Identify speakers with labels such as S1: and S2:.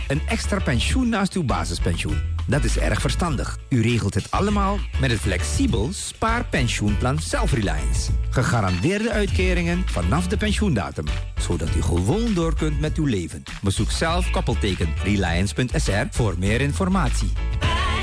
S1: een extra pensioen naast uw basispensioen. Dat is erg verstandig. U regelt het allemaal met het flexibel spaarpensioenplan Self-Reliance. Gegarandeerde uitkeringen vanaf de pensioendatum. Zodat u gewoon door kunt met uw leven. Bezoek zelf _reliance.sr voor meer informatie.